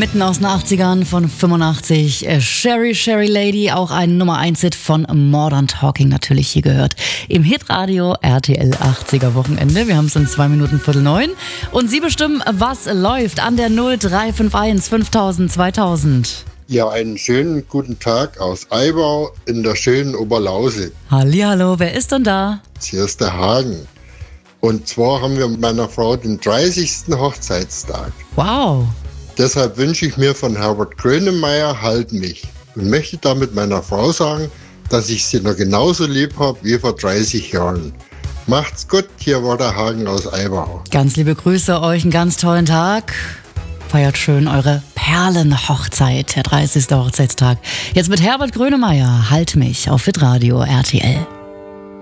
Hitten aus den 80ern von 85. Sherry, Sherry Lady, auch ein Nummer-1-Hit von Modern Talking natürlich hier gehört. Im Hitradio RTL 80er Wochenende. Wir haben es in 2 Minuten 8:45. Und Sie bestimmen, was läuft an der 0351 5000 2000. Ja, einen schönen guten Tag aus Eibau in der schönen Oberlausitz. Hallihallo, wer ist denn da? Hier ist der Hagen. Und zwar haben wir mit meiner Frau den 30. Hochzeitstag. Wow. Deshalb wünsche ich mir von Herbert Grönemeyer Halt mich und möchte damit meiner Frau sagen, dass ich sie noch genauso lieb habe wie vor 30 Jahren. Macht's gut, hier war der Hagen aus Eibau. Ganz liebe Grüße, euch einen ganz tollen Tag. Feiert schön eure Perlenhochzeit, der 30. Hochzeitstag. Jetzt mit Herbert Grönemeyer, Halt mich auf Hitradio RTL.